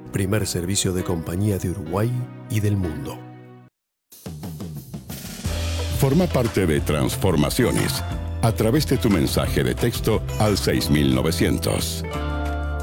primer servicio de compañía de Uruguay y del mundo. Forma parte de Transformaciones a través de tu mensaje de texto al 6900.